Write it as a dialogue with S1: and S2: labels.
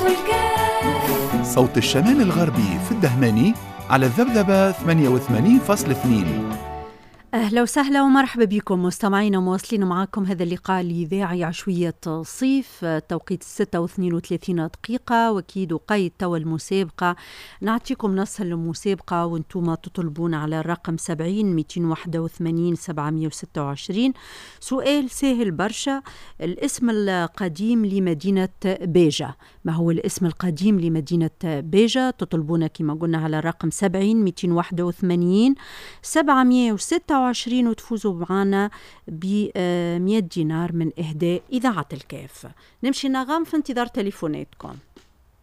S1: صوت الشمال الغربي في الدهماني على الذبذبة 88.2.
S2: أهلا وسهلا ومرحبا بكم مستمعينا ومواصلين معكم هذا اللقاء الإذاعي عشوية صيف، توقيت 6:32 دقيقة وكيد وقيد توا المسابقة. نعطيكم نص المسابقة وانتم تطلبون على الرقم 70-281-726. سؤال سهل برشا. الاسم القديم لمدينة باجة، ما هو الاسم القديم لمدينة باجة؟ تطلبون كما قلنا على الرقم 70-281-726 وتفوزوا معنا ب100 دينار من إهداء إذاعة الكاف. نمشي نغم في انتظار تليفوناتكم.